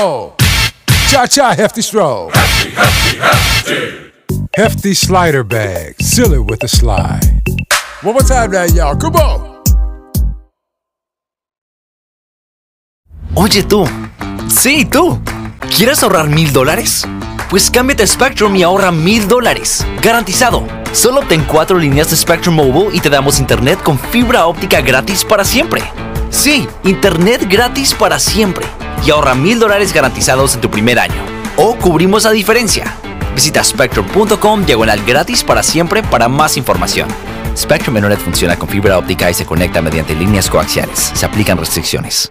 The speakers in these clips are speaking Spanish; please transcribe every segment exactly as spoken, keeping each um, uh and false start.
roll. Cha-cha hefty stroll. Hefty, hefty, hefty. Hefty slider bag. Seal it with a slide. One more time now, y'all. Come on. Oye tú, sí tú, ¿quieres ahorrar mil dólares? Pues cámbiate a Spectrum y ahorra mil dólares, garantizado. Solo obtén cuatro líneas de Spectrum Mobile y te damos internet con fibra óptica gratis para siempre. Sí, internet gratis para siempre. Y ahorra mil dólares garantizados en tu primer año. O cubrimos la diferencia. Visita spectrum.com diagonal gratis para siempre para más información. Spectrum Internet funciona con fibra óptica y se conecta mediante líneas coaxiales. Se aplican restricciones.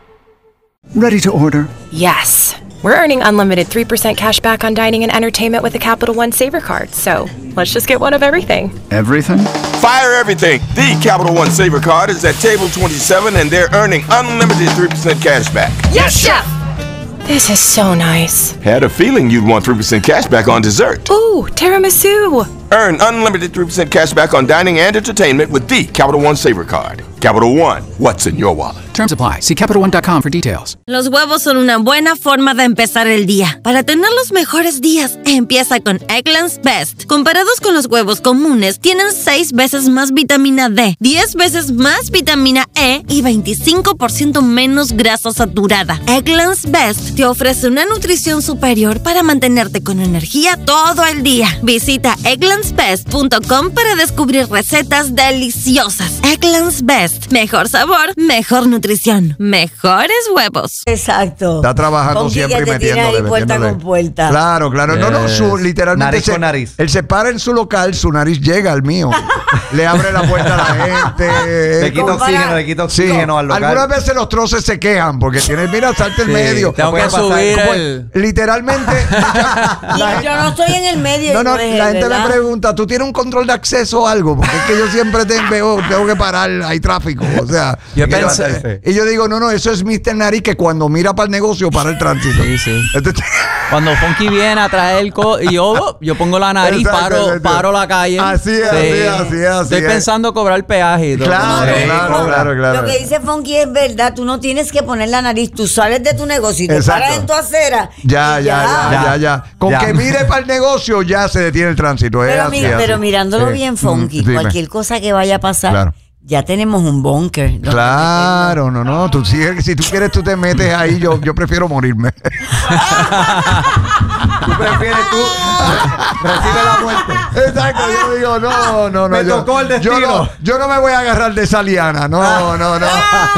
Ready to order? Yes. We're earning unlimited three percent cash back on dining and entertainment with a Capital One Saver card. So let's just get one of everything. Everything? Fire everything. The Capital One Saver card is at table twenty-seven and they're earning unlimited three percent cash back. Yes, Chef! This is so nice. Had a feeling you'd want three percent cash back on dessert. Ooh, tiramisu. Earn unlimited three percent cash back on dining and entertainment with the Capital One Saver card. Capital One, what's in your wallet? Terms apply. See Capital One dot com for details. Los huevos son una buena forma de empezar el día. Para tener los mejores días, empieza con Eggland's Best. Comparados con los huevos comunes, tienen seis veces más vitamina D, diez veces más vitamina E y veinticinco por ciento menos grasa saturada. Eggland's Best te ofrece una nutrición superior para mantenerte con energía todo el día. Visita egglands best punto com para descubrir recetas deliciosas. Eggland's Best. Mejor sabor, mejor nutrición, mejores huevos. Exacto. Está trabajando Con siempre y Quique te tiene metiéndole, ahí puerta metiéndole. con puerta. Claro, claro. No, no, su, literalmente. Nariz se, con nariz. Él se para en su local, su nariz llega al mío. Le abre la puerta a la gente. Le quita Compara- oxígeno, le quita oxígeno al local. Algunas veces los troces se quejan porque tienen, mira, salte el Sí, medio. tengo Puede que pasar. subir Como- el- Literalmente. Y la- yo no estoy en el medio. No, no, mujer, la gente ¿verdad? me pregunta, ¿tú tienes un control de acceso o algo? Porque es que yo siempre te- veo, tengo que parar, hay tráfico, o sea. Yo y, pensé- y yo digo, no, no, eso es mister Nariz que cuando mira para el negocio para el tránsito. Sí, sí. Entonces, Cuando Funky viene a traer el co y yo, yo pongo la nariz, Exacto, paro, exacto. paro la calle. Así es, Sí. así es, así es, así Estoy es. pensando cobrar peaje y todo. Claro, Sí. claro, claro, claro. Lo que dice Funky es verdad, tú no tienes que poner la nariz, tú sales de tu negocio y te Exacto. paras en tu acera. Ya, y ya, ya, ya, ya. Con Ya. que mire para el negocio ya se detiene el tránsito. es Pero, así, mi- así. pero mirándolo Sí. bien, Funky, Mm, dime. cualquier cosa que vaya a pasar, Claro. ya tenemos un bunker. donde Claro, no, no. Tú sigues, si tú quieres, tú te metes ahí. Yo, yo prefiero morirme. Tú prefieres tú recibe la muerte. Exacto, yo digo, no, no, no. Me yo, tocó el yo destino. no, yo no me voy a agarrar de esa liana. No, no, no.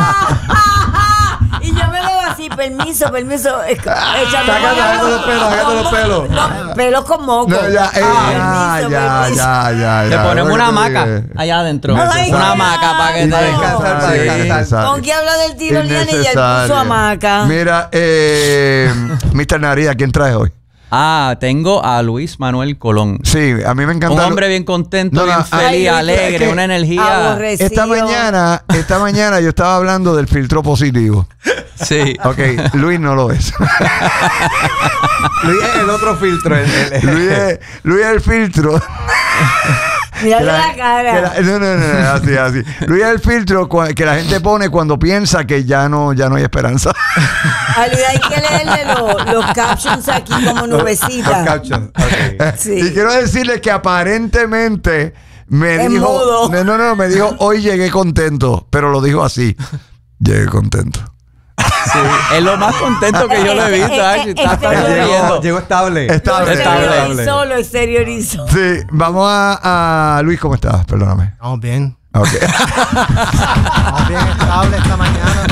Y yo me veo así, permiso, permiso. Échame Sácate los pelos, sácate los pelos. No, pelos con moco. No, ya, eh, Ah, ya, permiso, ya, permiso. ya, ya, Le ya. ponemos Lo que una tú hamaca digas. allá adentro. Ay, una qué hamaca para que te Descansar, para Sí, descansar. innecesario. Funky habla del tiro liana y él puso Innecesario. hamaca. Mira, eh, mister Nariz, ¿a quién traes hoy? Ah, tengo a Luis Manuel Colón. Sí, a mí me encanta. Un lo- hombre bien contento, No, no, bien ay, feliz, Luis, alegre, es que una energía. aborrecido. Esta mañana, esta mañana yo estaba hablando del filtro positivo. Sí. Ok, Luis no lo es. Luis es el otro filtro. el- el- el- Luis es, Luis es el filtro. Mírale Que la, que cara. la- no, no, no, no, así, así. Luis es el filtro cua- que la gente pone cuando piensa que ya no, ya no hay esperanza. A Luis hay que leerle lo- los captions aquí como Los nubecita. captions. Ok. Sí. Y quiero decirle que aparentemente me Es dijo, mudo. no, no, no, me dijo, hoy llegué contento, pero lo dijo así, llegué contento. Sí, es lo más contento que yo lo he visto. Archie. Está hasta Llegó- Llegó, sonriendo. llegó estable. Lo Estable. exteriorizó, lo exteriorizó. Sí, vamos a, a Luis, ¿cómo estás? Perdóname. Estamos bien. Ok. Estamos bien estable esta mañana.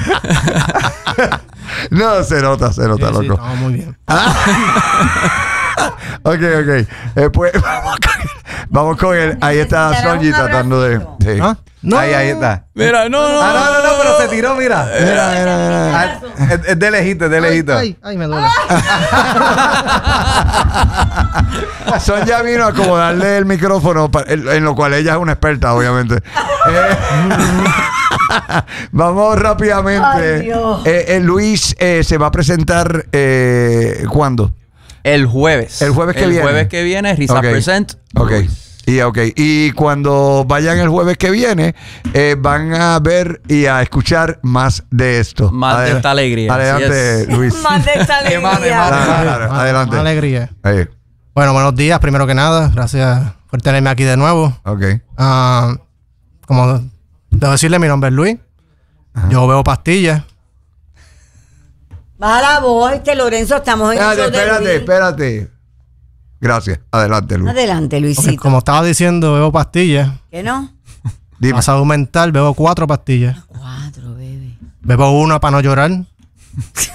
No, se nota, se nota, Sí, sí, loco. estamos muy bien. Ok, ok. Eh, pues vamos con, vamos con él. Ahí está ¿Necesitará Sonji un tratando de. abracito? Sí. ¿Ah? No. Ahí, ahí está. Mira, no, no. Ah, no, no, no, pero se tiró, mira. Mira, mira, mira. Ah, Es, es de lejito, es de lejito. Ay, ay, me duele. Son ya vino a acomodarle el micrófono, pa- en, en lo cual ella es una experta, obviamente. Eh, vamos rápidamente. Ay, Dios. Eh, eh, Luis eh, se va a presentar eh, ¿cuándo? El jueves. El jueves que el viene. El jueves que viene, Risa Ok. Present. Ok. Luis. Y, okay. y cuando vayan el jueves que viene, eh, van a ver y a escuchar más de esto. Más Adel- de esta alegría. Adelante, Luis. Más de esta alegría. Más, más, Claro, claro, Más- adelante. más alegría. Ahí. Bueno, buenos días, primero que nada. Gracias por tenerme aquí de nuevo. Ok. Ah, como debo decirle, mi nombre es Luis. Yo veo pastillas. Baja la voz, este Lorenzo, estamos en el Espérate, show de espérate, Luis. espérate. Gracias. Adelante, Luis. Adelante, Porque Luisito. como estaba diciendo, bebo pastillas. ¿Qué no? Dime. Para salud mental, bebo cuatro pastillas. Cuatro, bebé. Bebo una para no llorar.